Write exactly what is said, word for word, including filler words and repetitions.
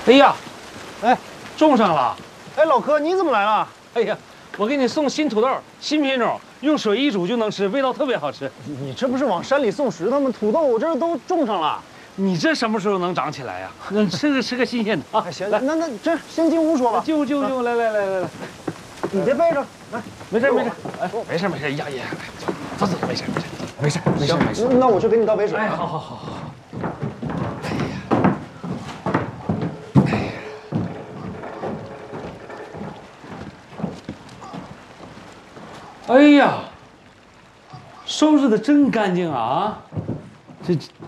哎呀， 哎， 种上了！ 哎，老柯，你怎么来了？ 哎呀，我给你送新土豆，新品种，用水一煮就能吃，味道特别好吃。 你这不是往山里送石头吗？土豆我这都种上了。 你这什么时候能长起来呀？那吃个吃个新鲜的啊！ 哎，行，那那这先进屋说吧。 进屋进屋进屋，来来来来来， 你别背着，来， 没事没事，哎，没事没事，呀呀，走走，没事没事没事没事没事。 那我去给你倒杯水。 哎，好好好好。哎呀，收拾的真干净啊！这